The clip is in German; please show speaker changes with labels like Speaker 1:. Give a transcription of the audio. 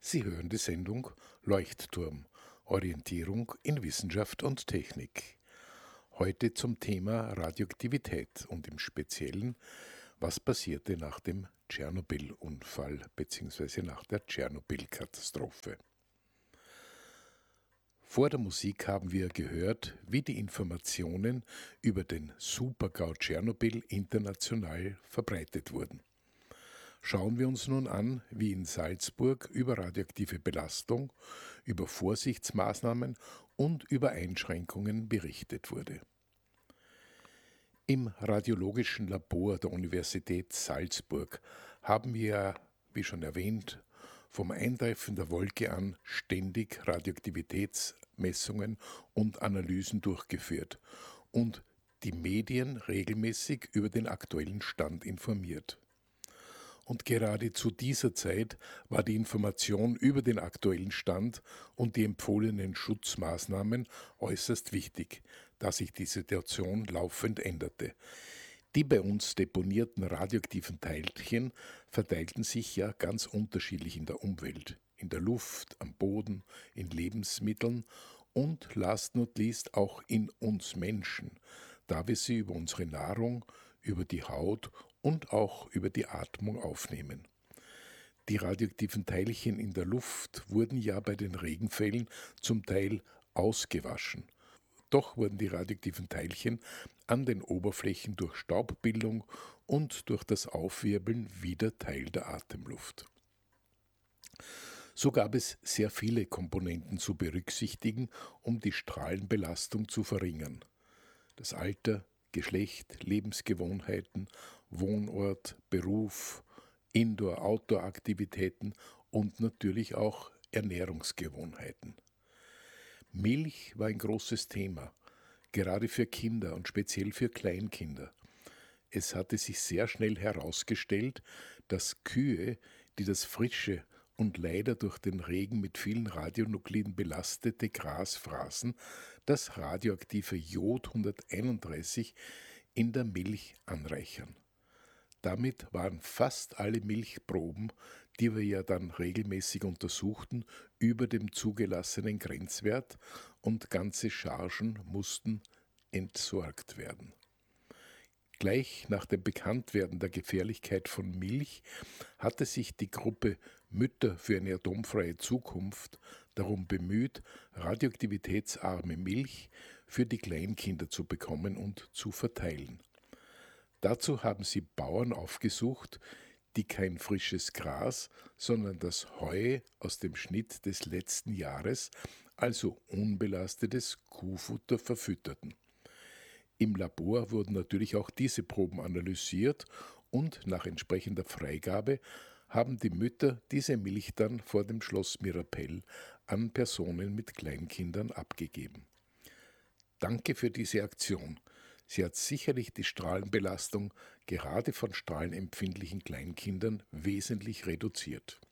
Speaker 1: Sie hören die Sendung Leuchtturm, Orientierung in Wissenschaft und Technik. Heute zum Thema Radioaktivität und im Speziellen, was passierte nach dem Tschernobyl-Unfall bzw. nach der Tschernobyl-Katastrophe. Vor der Musik haben wir gehört, wie die Informationen über den Super-GAU Tschernobyl international verbreitet wurden. Schauen wir uns nun an, wie in Salzburg über radioaktive Belastung, über Vorsichtsmaßnahmen und über Einschränkungen berichtet wurde. Im Radiologischen Labor der Universität Salzburg haben wir, wie schon erwähnt, vom Eintreffen der Wolke an ständig Radioaktivitätsmessungen und Analysen durchgeführt und die Medien regelmäßig über den aktuellen Stand informiert. Und gerade zu dieser Zeit war die Information über den aktuellen Stand und die empfohlenen Schutzmaßnahmen äußerst wichtig, da sich die Situation laufend änderte. Die bei uns deponierten radioaktiven Teilchen verteilten sich ja ganz unterschiedlich in der Umwelt, in der Luft, am Boden, in Lebensmitteln und last not least auch in uns Menschen, da wir sie über unsere Nahrung, über die Haut und auch über die Atmung aufnehmen. Die radioaktiven Teilchen in der Luft wurden ja bei den Regenfällen zum Teil ausgewaschen. Doch wurden die radioaktiven Teilchen an den Oberflächen durch Staubbildung und durch das Aufwirbeln wieder Teil der Atemluft. So gab es sehr viele Komponenten zu berücksichtigen, um die Strahlenbelastung zu verringern. Das Alter, Geschlecht, Lebensgewohnheiten, Wohnort, Beruf, Indoor-Outdoor-Aktivitäten und natürlich auch Ernährungsgewohnheiten. Milch war ein großes Thema, gerade für Kinder und speziell für Kleinkinder. Es hatte sich sehr schnell herausgestellt, dass Kühe, die das frische und leider durch den Regen mit vielen Radionukliden belastete Gras fraßen, das radioaktive Jod 131 in der Milch anreichern. Damit waren fast alle Milchproben, die wir ja dann regelmäßig untersuchten, über dem zugelassenen Grenzwert und ganze Chargen mussten entsorgt werden. Gleich nach dem Bekanntwerden der Gefährlichkeit von Milch hatte sich die Gruppe Mütter für eine atomfreie Zukunft darum bemüht, radioaktivitätsarme Milch für die Kleinkinder zu bekommen und zu verteilen. Dazu haben sie Bauern aufgesucht, die kein frisches Gras, sondern das Heu aus dem Schnitt des letzten Jahres, also unbelastetes Kuhfutter, verfütterten. Im Labor wurden natürlich auch diese Proben analysiert und nach entsprechender Freigabe haben die Mütter diese Milch dann vor dem Schloss Mirapell an Personen mit Kleinkindern abgegeben. Danke für diese Aktion. Sie hat sicherlich die Strahlenbelastung gerade von strahlenempfindlichen Kleinkindern wesentlich reduziert.